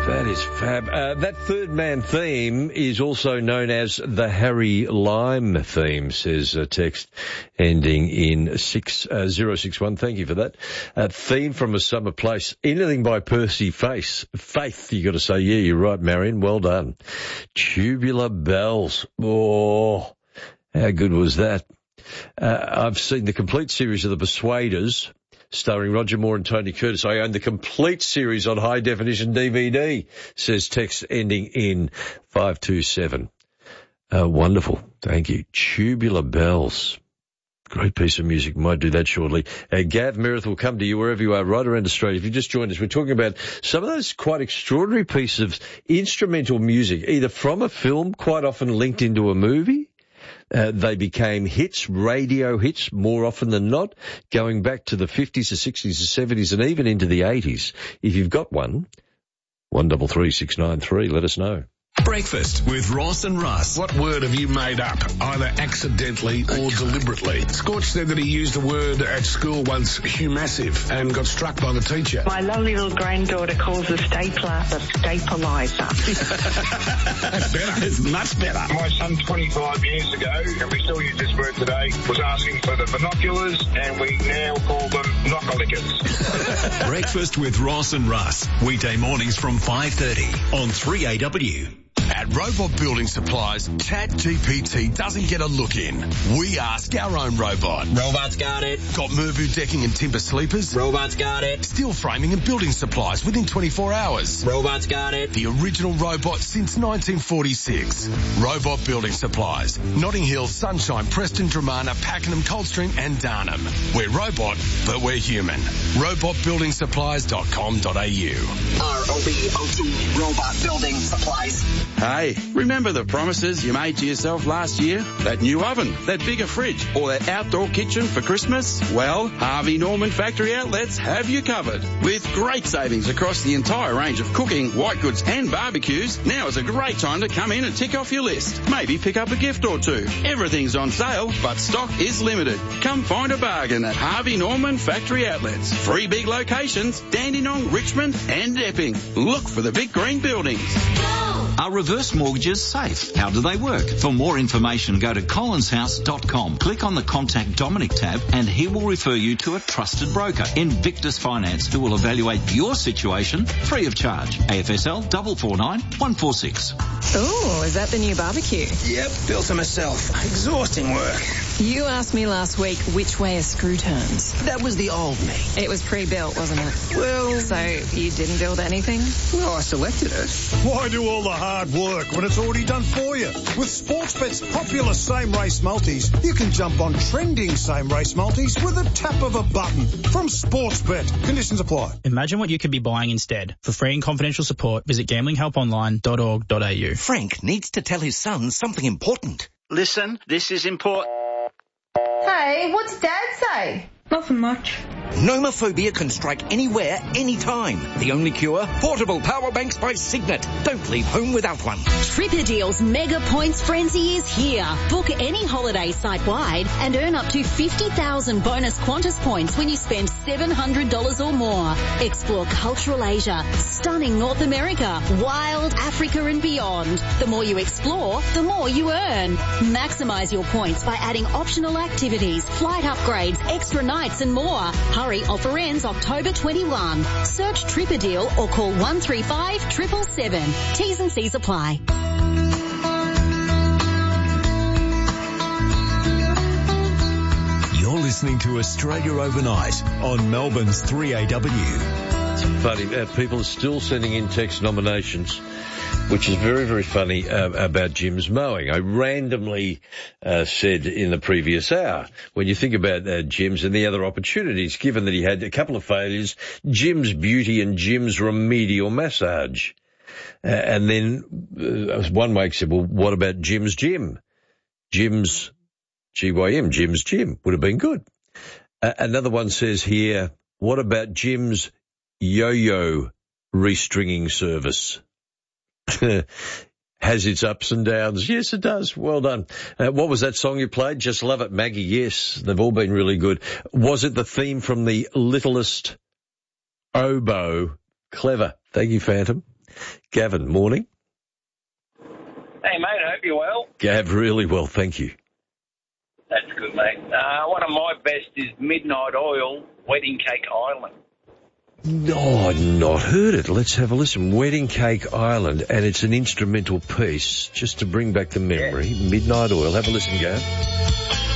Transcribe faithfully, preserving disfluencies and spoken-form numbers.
That is fab. Uh, that third man theme is also known as the Harry Lime theme, says a text ending in six uh, zero six one. Thank you for that. Uh, theme from a Summer Place. Anything by Percy Face. Faith, you got to say. Yeah, you're right, Marion. Well done. Tubular Bells. Oh, how good was that? Uh, I've seen the complete series of The Persuaders, starring Roger Moore and Tony Curtis. I own the complete series on high-definition D V D, says text ending in five two seven. Uh, wonderful. Thank you. Tubular Bells. Great piece of music. Might do that shortly. Uh, Gav Meredith will come to you wherever you are, right around Australia. If you just joined us, we're talking about some of those quite extraordinary pieces of instrumental music, either from a film, quite often linked into a movie. Uh, they became hits, radio hits, more often than not, going back to the fifties, the sixties, the seventies, and even into the eighties. If you've got one, one double three six nine three, let us know. Breakfast with Ross and Russ. What word have you made up, either accidentally or deliberately? Scorch said that he used the word at school once, humassive, and got struck by the teacher. My lovely little granddaughter calls a stapler a stapleizer. That's better. It's much better. My son, twenty-five years ago, and we still use this word today, was asking for the binoculars, and we now call them knockalickers. Breakfast with Ross and Russ. Weekday mornings from five thirty on three A W. At Robot Building Supplies, ChatGPT doesn't get a look in. We ask our own robot. Robot's got it. Got Mervu decking and timber sleepers? Robot's got it. Steel framing and building supplies within twenty-four hours? Robot's got it. The original robot since nineteen forty-six. Robot Building Supplies. Notting Hill, Sunshine, Preston, Dramana, Pakenham, Coldstream and Darnham. We're robot, but we're human. robot building supplies dot com dot a u. R O B O T, Robot Building Supplies. Hey, remember the promises you made to yourself last year? That new oven, that bigger fridge, or that outdoor kitchen for Christmas? Well, Harvey Norman Factory Outlets have you covered. With great savings across the entire range of cooking, white goods and barbecues, now is a great time to come in and tick off your list. Maybe pick up a gift or two. Everything's on sale, but stock is limited. Come find a bargain at Harvey Norman Factory Outlets. Three big locations, Dandenong, Richmond and Epping. Look for the big green buildings. Are reverse mortgages safe? How do they work? For more information, go to collins house dot com. Click on the Contact Dominic tab and he will refer you to a trusted broker, Invictus Finance, who will evaluate your situation free of charge. A F S L four four nine one four six. Ooh, is that the new barbecue? Yep, built it myself. Exhausting work. You asked me last week which way a screw turns. That was the old me. It was pre-built, wasn't it? Well... So you didn't build anything? Well, I selected it. Why do all the hard work when it's already done for you? With Sportsbet's popular same-race multis, you can jump on trending same-race multis with a tap of a button. From Sportsbet. Conditions apply. Imagine what you could be buying instead. For free and confidential support, visit gambling help online dot org dot a u. Frank needs to tell his son something important. Listen, this is important. Hey, what's Dad say? Nothing much. Nomophobia can strike anywhere, anytime. The only cure? Portable power banks by Signet. Don't leave home without one. Tripperdeal's Mega Points Frenzy is here. Book any holiday site-wide and earn up to fifty thousand bonus Qantas points when you spend seven hundred dollars or more. Explore cultural Asia, stunning North America, wild Africa and beyond. The more you explore, the more you earn. Maximize your points by adding optional activities, flight upgrades, extra nights and more. Hurry, offer ends October twenty-first. Search Tripperdeal or call one three five, seven seven seven. T's and C's apply. You're listening to Australia Overnight on Melbourne's three A W. It's funny, uh, people are still sending in text nominations, which is very, very funny, uh, about Jim's mowing. I randomly uh, said in the previous hour, when you think about uh, Jim's and the other opportunities, given that he had a couple of failures, Jim's Beauty and Jim's Remedial Massage. Uh, and then uh, one mate said, well, what about Jim's Gym? Jim's G Y M, Jim's Gym would have been good. Uh, another one says here, what about Jim's Yo-Yo Restringing Service? Has its ups and downs. Yes, it does. Well done. Uh, what was that song you played? Just Love It, Maggie. Yes, they've all been really good. Was it the theme from The Littlest Oboe? Clever. Thank you, Phantom. Gavin, morning. Hey, mate, I hope you're well. Gav, really well, thank you. That's good, mate. Uh, one of my best is Midnight Oil, Wedding Cake Island. No, I've not heard it. Let's have a listen. Wedding Cake Island, and it's an instrumental piece, just to bring back the memory. Yeah. Midnight Oil. Have a listen, Gav.